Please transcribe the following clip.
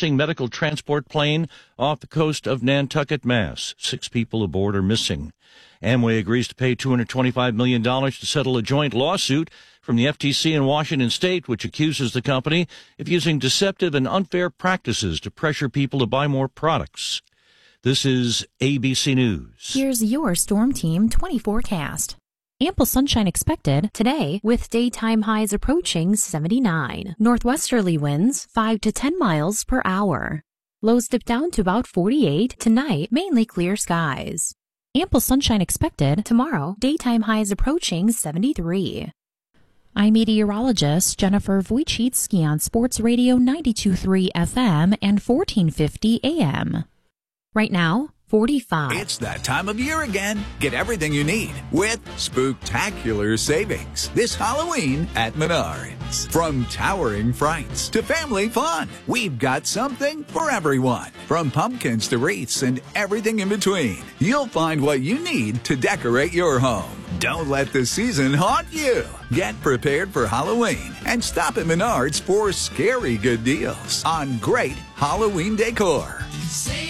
missing medical transport plane off the coast of Nantucket, Mass. 6 people aboard are missing. Amway agrees to pay $225 million to settle a joint lawsuit from the FTC in Washington State, which accuses the company of using deceptive and unfair practices to pressure people to buy more products. This is ABC News. Here's your Storm Team 20 forecast. Ample sunshine expected today with daytime highs approaching 79. Northwesterly winds 5 to 10 miles per hour. Lows dip down to about 48 tonight, mainly clear skies. Ample sunshine expected tomorrow, daytime highs approaching 73. I'm meteorologist Jennifer Wojcicki on Sports Radio 92.3 FM and 1450 AM. Right now, 45. It's that time of year again. Get everything you need with spooktacular savings this Halloween at Menards. From towering frights to family fun, we've got something for everyone. From pumpkins to wreaths and everything in between, you'll find what you need to decorate your home. Don't let the season haunt you. Get prepared for Halloween and stop at Menards for scary good deals on great Halloween decor. Save